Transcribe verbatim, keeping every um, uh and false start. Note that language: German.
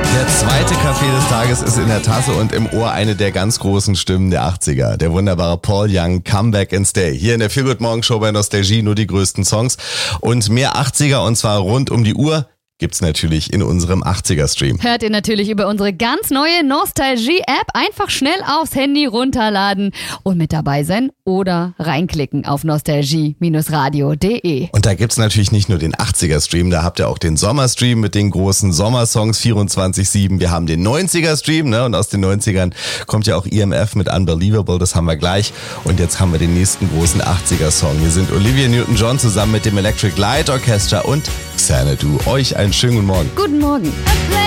Der zweite Kaffee des Tages ist in der Tasse und im Ohr eine der ganz großen Stimmen der achtziger. Der wunderbare Paul Young, Come Back and Stay. Hier in der Feel Good Morning Show bei Nostalgie nur die größten Songs und mehr achtziger und zwar rund um die Uhr. Gibt's natürlich in unserem achtziger-Stream. Hört ihr natürlich über unsere ganz neue Nostalgie-App. Einfach schnell aufs Handy runterladen und mit dabei sein oder reinklicken auf nostalgie radio punkt de. Und da gibt's natürlich nicht nur den achtziger-Stream, da habt ihr auch den Sommerstream mit den großen Sommersongs vierundzwanzig sieben. Wir haben den neunziger-Stream, ne? Und aus den neunzigern kommt ja auch E M F mit Unbelievable, das haben wir gleich. Und jetzt haben wir den nächsten großen achtziger-Song. Hier sind Olivia Newton-John zusammen mit dem Electric Light Orchestra und Xanadu. Euch einen schönen guten Morgen. Guten Morgen.